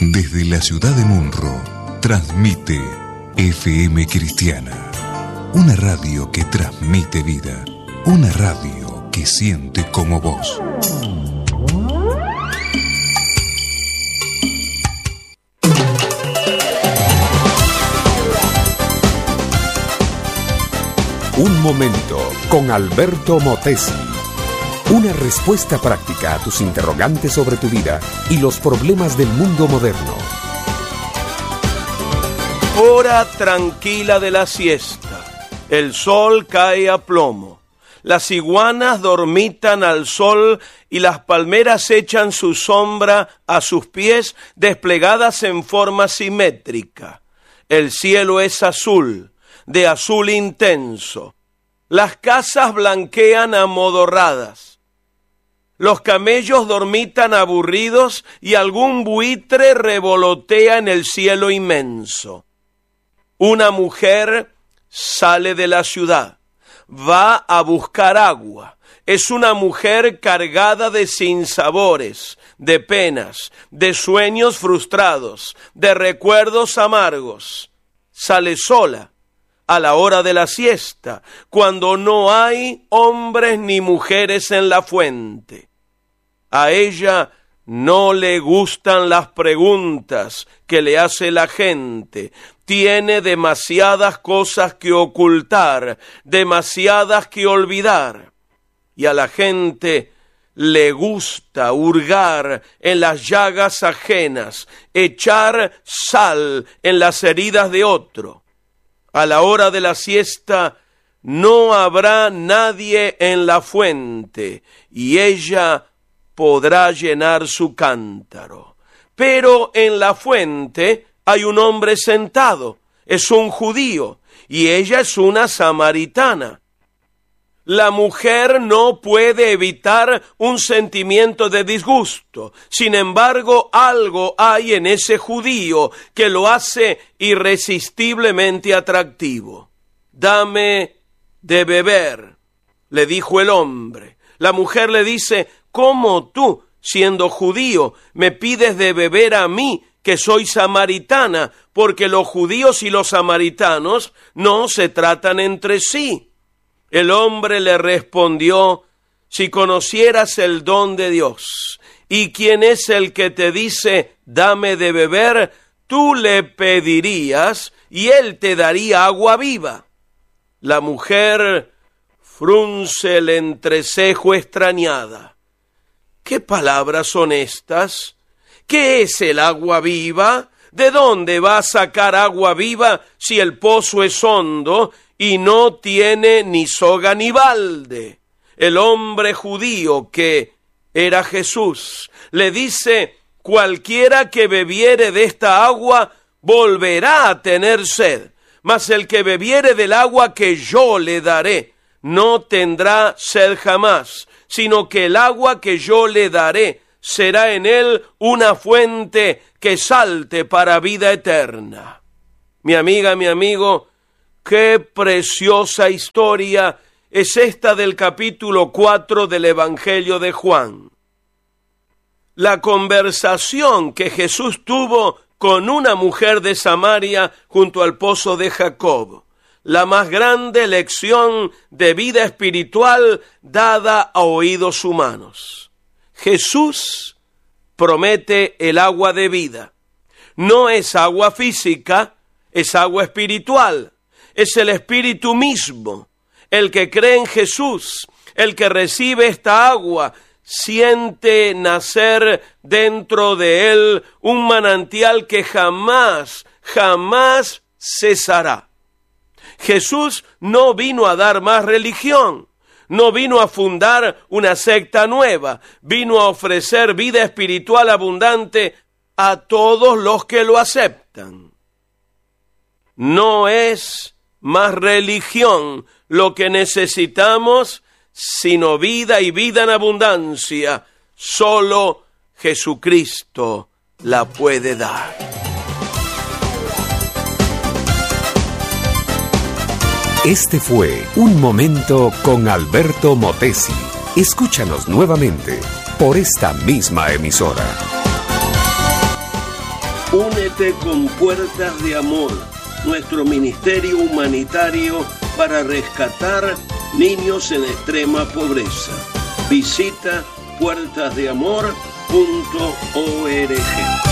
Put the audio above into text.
Desde la ciudad de Munro, transmite FM Cristiana. Una radio que transmite vida. Una radio que siente como vos. Un momento con Alberto Motesi. Una respuesta práctica a tus interrogantes sobre tu vida y los problemas del mundo moderno. Hora tranquila de la siesta. El sol cae a plomo. Las iguanas dormitan al sol y las palmeras echan su sombra a sus pies desplegadas en forma simétrica. El cielo es azul, de azul intenso. Las casas blanquean amodorradas. Los camellos dormitan aburridos y algún buitre revolotea en el cielo inmenso. Una mujer sale de la ciudad, va a buscar agua. Es una mujer cargada de sinsabores, de penas, de sueños frustrados, de recuerdos amargos. Sale sola a la hora de la siesta, cuando no hay hombres ni mujeres en la fuente. A ella no le gustan las preguntas que le hace la gente. Tiene demasiadas cosas que ocultar, demasiadas que olvidar. Y a la gente le gusta hurgar en las llagas ajenas, echar sal en las heridas de otro. A la hora de la siesta no habrá nadie en la fuente y ella podrá llenar su cántaro. Pero en la fuente hay un hombre sentado, es un judío y ella es una samaritana. La mujer no puede evitar un sentimiento de disgusto. Sin embargo, algo hay en ese judío que lo hace irresistiblemente atractivo. Dame de beber, le dijo el hombre. La mujer le dice, ¿cómo tú, siendo judío, me pides de beber a mí, que soy samaritana? Porque los judíos y los samaritanos no se tratan entre sí. El hombre le respondió, si conocieras el don de Dios y quién es el que te dice, dame de beber, tú le pedirías y él te daría agua viva. La mujer frunce el entrecejo extrañada. ¿Qué palabras son estas? ¿Qué es el agua viva? ¿De dónde va a sacar agua viva si el pozo es hondo y no tiene ni soga ni balde? El hombre judío, que era Jesús, le dice, cualquiera que bebiere de esta agua volverá a tener sed, mas el que bebiere del agua que yo le daré no tendrá sed jamás, sino que el agua que yo le daré será en él una fuente que salte para vida eterna. Mi amiga, mi amigo, qué preciosa historia es esta del capítulo 4 del Evangelio de Juan. La conversación que Jesús tuvo con una mujer de Samaria junto al pozo de Jacob. La más grande lección de vida espiritual dada a oídos humanos. Jesús promete el agua de vida. No es agua física, es agua espiritual. Es el Espíritu mismo, el que cree en Jesús, el que recibe esta agua, siente nacer dentro de él un manantial que jamás cesará. Jesús no vino a dar más religión, no vino a fundar una secta nueva, vino a ofrecer vida espiritual abundante a todos los que lo aceptan. No es más religión lo que necesitamos, sino vida y vida en abundancia. Solo Jesucristo la puede dar. Este fue Un Momento con Alberto Motesi. Escúchanos nuevamente por esta misma emisora. Únete con Puertas de Amor, nuestro ministerio humanitario para rescatar niños en extrema pobreza. Visita puertasdeamor.org.